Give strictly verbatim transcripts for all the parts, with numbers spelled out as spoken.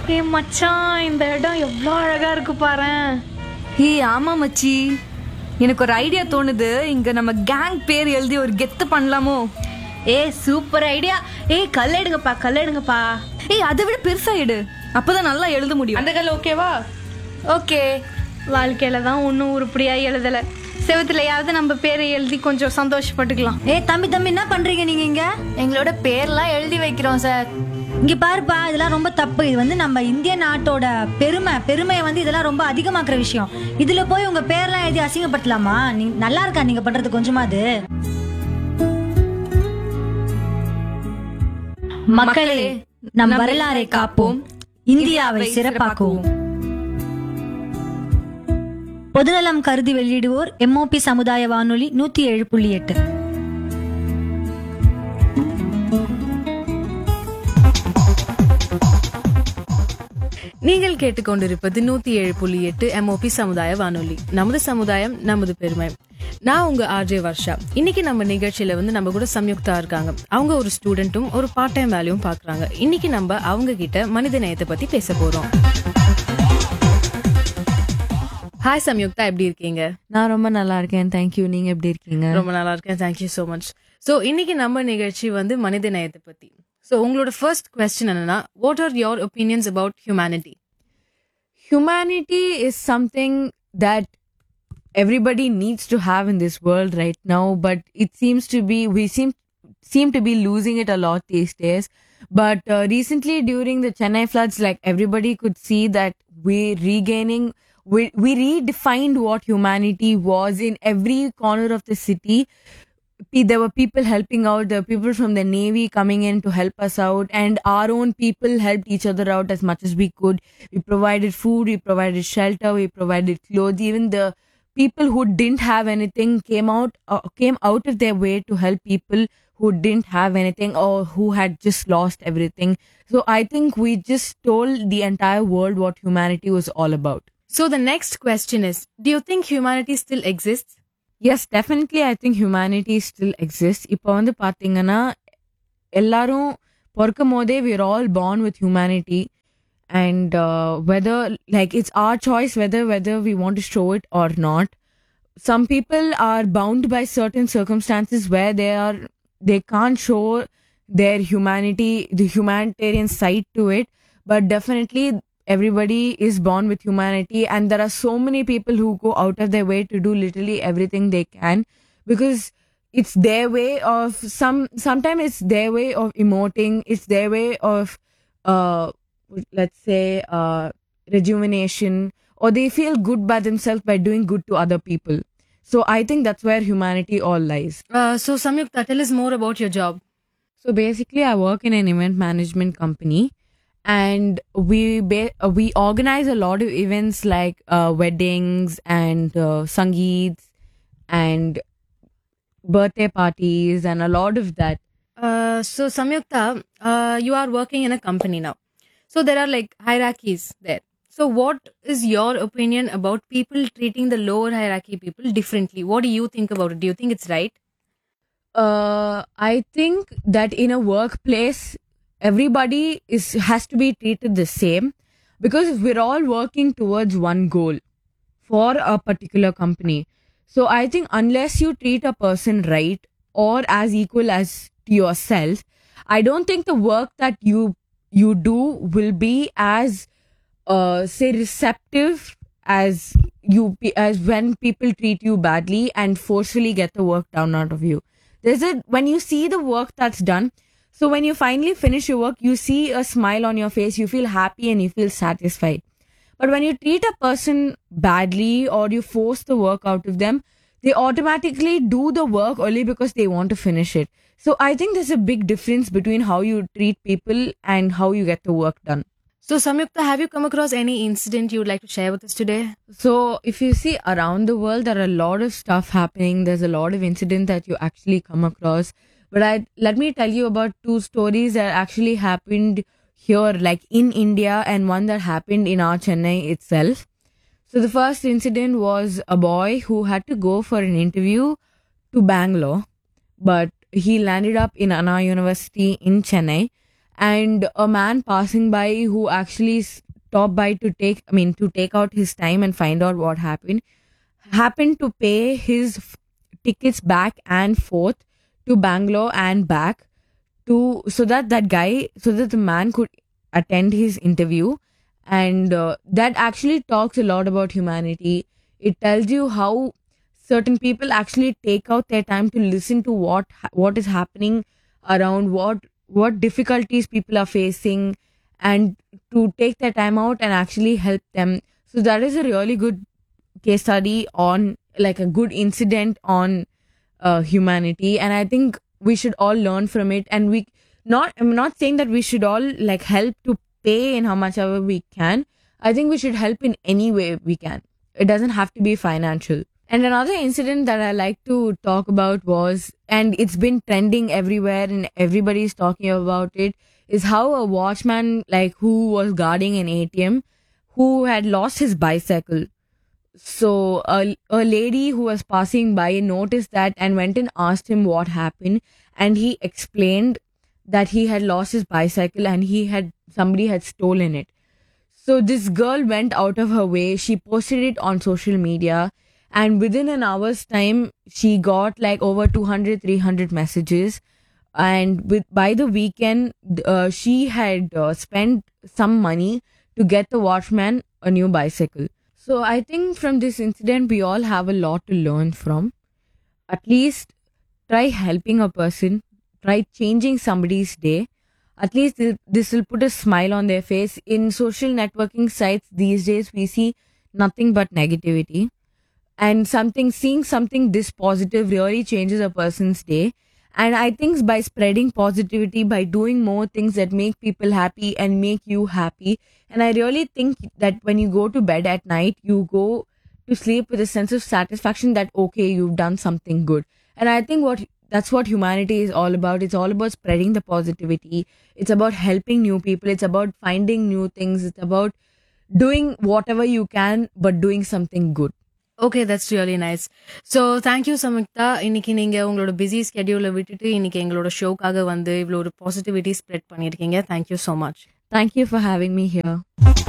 ஏ மச்சான், இந்த இடம் எவ்வளோ அழகா இருக்கு பாரேன். ஹே ஆமா மச்சி, எனக்கு ஒரு ஐடியா தோணுது. இங்க நம்ம கேங் பேர் எழுதி ஒரு கெத்து பண்ணலாமோ? ஏ சூப்பர் ஐடியா. ஏய் கல் எடுங்கப்பா, கல் எடுங்கப்பா. ஏய் அதை விட பெருசா எடு, அப்பதான் நல்லா எழுத முடியும். அந்த கல் ஓகேவா? ஓகே. வாழ்க்கையில தான் ஒன்றும் உருப்படியா எழுதலை. செவத்துலையாவது நம்ம பேரை எழுதி கொஞ்சம் சந்தோஷப்பட்டுக்கலாம். ஏ தம்பி தம்பி என்ன பண்றீங்க நீங்க இங்க? எங்களோட பேர்லாம் எழுதி வைக்கிறோம் சார். இங்க பாருப்பா, இதெல்லாம் ரொம்ப தப்பு. இது வந்து நம்ம இந்திய நாட்டோட பெருமை பெருமையை வந்து இதெல்லாம் ரொம்ப அதிகமாக்குற விஷயம். இதுல போய் உங்க பேர்லாம் எழுதி அசிங்கப்படுத்தலாமா? நீங்க நல்லா இருக்கா நீங்க பண்றது கொஞ்சமாது? மக்களே, நம் வரலாறை காப்போம், இந்தியாவை சிறப்பாக்குவோம். பொதுநலம் கருதி வெளியிடுவோர் எம்ஓபி சமுதாய வானொலி நூத்தி ஏழு புள்ளி எட்டு. நீங்கள் கேட்டுக்கொண்டிருப்பது நூத்தி ஏழு புள்ளி எட்டு எம்ஓபி சமுதாய வானொலி. நமது சமுதாயம் நமது பெருமை. நான் உங்க ஆர்ஜே வர்ஷா. இன்னைக்கு நம்ம நிகழ்ச்சியில வந்து நம்ம கூட சம்யுக்தா இருக்காங்க. அவங்க ஒரு ஸ்டூடெண்ட்டும் ஒரு பார்ட் டைம் வேலையும் பாக்குறாங்க. இன்னைக்கு நம்ம அவங்க கிட்ட மனித நேயத்தை பத்தி பேச போறோம். ஹாய் சம்யுக்தா, எப்படி இருக்கீங்க? நான் ரொம்ப நல்லா இருக்கேன், தேங்க்யூ. நீங்க எப்படி இருக்கீங்க? ரொம்ப நல்லா இருக்கேன், தேங்க்யூ சோ மச். ஸோ இன்னைக்கு நம்ம நிகழ்ச்சி வந்து மனித நேயத்தை பத்தி. ஸோ உங்களோட ஃபர்ஸ்ட் கொஸ்டின் என்னன்னா, what or your opinions about humanity? Humanity is something that everybody needs to have in this world right now, but it seems to be, we seem seem to be losing it a lot these days. But uh, recently during the Chennai floods, like everybody could see that we regaining, we, we redefined what humanity was in every corner of the city. There were people helping out, there were people from the Navy coming in to help us out, and our own people helped each other out as much as we could. We provided food, we provided shelter, we provided clothes. Even the people who didn't have anything came out uh, came out of their way to help people who didn't have anything or who had just lost everything. So I think we just told the entire world what humanity was all about. So the next question is, do you think humanity still exists? Yes, definitely I think humanity still exists. இப்போ வந்து பாத்தீங்கன்னா எல்லாரும் பிறக்கும் போதே we are all born with humanity, and uh, whether like it's our choice whether whether we want to show it or not. Some people are bound by certain circumstances where they are they can't show their humanity, the humanitarian side to it, but definitely everybody is born with humanity, and there are so many people who go out of their way to do literally everything they can because it's their way of some sometimes it's their way of emoting, it's their way of uh let's say uh rejuvenation, or they feel good by themselves by doing good to other people. So I think that's where humanity all lies. Uh, so Samyukta, tell us more about your job. So basically I work in an event management company, and we ba- uh, we organize a lot of events like uh, weddings and uh, sangeets and birthday parties and a lot of that. Uh, so Samyukta, uh, you are working in a company now. So there are like hierarchies there. So what is your opinion about people treating the lower hierarchy people differently? What do you think about it? Do you think it's right? Uh, I think that in a workplace, everybody is has to be treated the same because we're all working towards one goal for a particular company. So I think unless you treat a person right or as equal as to yourself, I don't think the work that you you do will be as uh, say receptive as you as when people treat you badly and forcefully get the work down out of you. There's a when you see the work that's done. So when you finally finish your work, you see a smile on your face, you feel happy and you feel satisfied. But when you treat a person badly or you force the work out of them, they automatically do the work only because they want to finish it. So I think there's a big difference between how you treat people and how you get the work done. So Samyukta, have you come across any incident you would like to share with us today? So if you see around the world, there are a lot of stuff happening. There's a lot of incidents that you actually come across. But I let me tell you about two stories that actually happened here, like in India, and one that happened in our Chennai itself. So the first incident was a boy who had to go for an interview to Bangalore, but he landed up in Anna University in Chennai. and a man passing by who actually stopped by to take, I mean, to take out his time and find out what happened, happened to pay his f- tickets back and forth to Bangalore and back to so that that guy, so that the man could attend his interview. And uh, that actually talks a lot about humanity. It tells you how certain people actually take out their time to listen to what what is happening around, what what difficulties people are facing, and to take their time out and actually help them. So that is a really good case study on, like, a good incident on uh, humanity, and I think we should all learn from it. And we not I'm not saying that we should all like help to pay in how much ever we can. I think we should help in any way we can. It doesn't have to be financial. And another incident that I like to talk about was, and it's been trending everywhere and everybody's talking about it, is how a watchman, like, who was guarding an A T M, who had lost his bicycle. So a, a lady who was passing by noticed that and went and asked him what happened. And he explained that he had lost his bicycle and he had somebody had stolen it. So this girl went out of her way. She posted it on social media. And within an hour's time, she got like over two hundred, three hundred messages. And with by the weekend, uh, she had uh, spent some money to get the watchman a new bicycle. So I think from this incident, we all have a lot to learn from. At least try helping a person, try changing somebody's day. At least this will put a smile on their face. In social networking sites these days, we see nothing but negativity. And something, seeing something this positive really changes a person's day. And I think by spreading positivity, by doing more things that make people happy and make you happy. And I really think that when you go to bed at night, you go to sleep with a sense of satisfaction that, okay, you've done something good. And I think what that's what humanity is all about. It's all about spreading the positivity. It's about helping new people. It's about finding new things. It's about doing whatever you can, but doing something good. Okay that's really nice. So thank you Samiktha. இன்னைக்கு நீங்கள் உங்களோட busy ஸ்கெடியூலை விட்டுட்டு இன்னைக்கு எங்களோட ஷோக்காக வந்து இவ்வளோ ஒரு positivity spread பண்ணியிருக்கீங்க. Thank you so much. Thank you for having me here.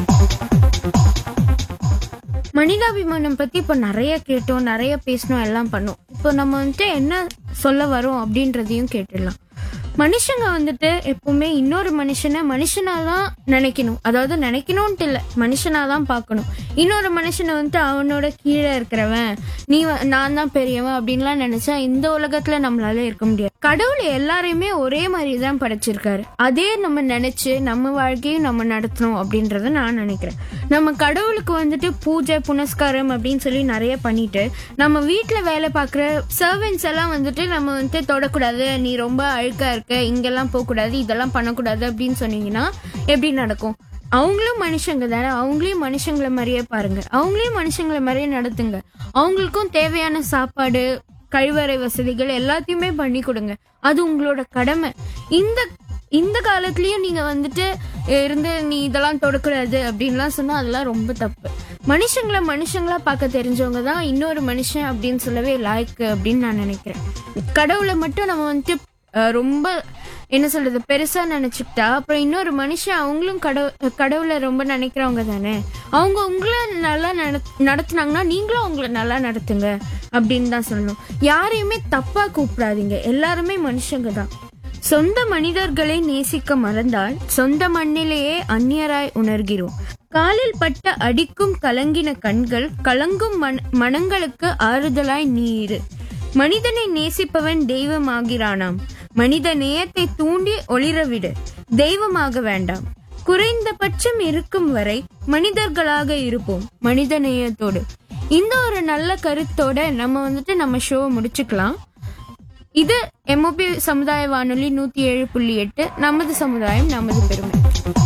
மனிதாபிமானம் பத்தி இப்போ நிறைய கேட்டோம், நிறைய பேசணும், எல்லாம் பண்ணோம். இப்போ நம்ம வந்துட்டு என்ன சொல்ல வரோம் அப்படின்றதையும் கேட்டுடலாம். மனுஷங்க வந்துட்டு எப்பவுமே இன்னொரு மனுஷனை மனுஷனாதான் நினைக்கணும். அதாவது நினைக்கணும்ட்டு இல்லை, மனுஷனாதான் பார்க்கணும். இன்னொரு மனுஷனை வந்துட்டு அவனோட கீழே இருக்கிறவன், நீ நான் தான் பெரியவன் அப்படின்லாம் நினைச்சா இந்த உலகத்துல நம்மளால இருக்க முடியாது. கடவுள் எல்லாரையுமே ஒரே மாதிரி தான் படைச்சிருக்காரு. அதே நம்ம நினைச்சு நம்ம வாழ்க்கையும் நம்ம நடத்தணும் அப்படின்றத நான் நினைக்கிறேன். நம்ம கடவுளுக்கு வந்துட்டு பூஜை புனஸ்காரம் அப்படின்னு சொல்லி நிறைய பண்ணிட்டு நம்ம வீட்டுல வேலை பார்க்குற சர்வெண்ட்ஸ் எல்லாம் வந்துட்டு நம்ம வந்துட்டு தொடக்கூடாது, நீ ரொம்ப அழுக்கா இருக்க, இங்கெல்லாம் போக கூடாது, இதெல்லாம் பண்ணக்கூடாது அப்படின்னு சொன்னீங்கன்னா எப்படி நடக்கும்? அவங்களும் மனுஷங்க தானே, அவங்களையும் மனுஷங்களை மாதிரியே பாருங்க, அவங்களையும் மனுஷங்களை மாதிரியே நடத்துங்க. அவங்களுக்கும் தேவையான சாப்பாடு, கழிவறை வசதிகள் எல்லாத்தையுமே பண்ணி கொடுங்க. அது உங்களோட கடமை. இந்த இந்த காலத்துலயும் நீங்க வந்துட்டு இருந்து நீ இதெல்லாம் தொடக்கூடாது அப்படின்லாம் சொன்னா அதெல்லாம் ரொம்ப தப்பு. மனுஷங்களை மனுஷங்களா பார்க்க தெரிஞ்சவங்க தான் இன்னொரு மனுஷன் அப்படின்னு சொல்லவே லாய்க்கு அப்படின்னு நான் நினைக்கிறேன். கடவுளை மட்டும் நம்ம வந்துட்டு ரொம்ப என்ன சொல்றது பெருசா நினைச்சுக்கிட்டா அப்புறம் இன்னொரு மனுஷன் அவங்களும் கடவு கடவுளை ரொம்ப நினைக்கிறவங்க தானே. அவங்க உங்களை நல்லா நடத்துனாங்கன்னா நீங்களும் அவங்கள நல்லா நடத்துங்க அப்படின்னு தான் சொல்லணும். யாரையுமே தப்பா கூப்பிடாதீங்க, எல்லாருமே மனுஷங்க தான். சொந்த மனிதர்களை நேசிக்க மறந்தால் சொந்த மண்ணிலேயே அந்நியராய் உணர்கிறோம். காலில் பட்ட அடிக்கும் கலங்கின கண்கள் கலங்கும் மனங்களுக்கு ஆறுதலாய் நீரு. மனிதனை நேசிப்பவன் தெய்வமாகிறானாம். மனித நேயத்தை தூண்டி ஒளிரவிடு, தெய்வமாக வேண்டாம். குறைந்தபட்சம் இருக்கும் வரை மனிதர்களாக இருப்போம் மனித நேயத்தோடு. இந்த ஒரு நல்ல கருத்தோட நம்ம வந்துட்டு நம்ம ஷோ முடிச்சுக்கலாம். இது எம்ஓபி சமுதாய வானொலி நூத்தி ஏழு புள்ளி எட்டு. நமது சமுதாயம் நமது பெருமை.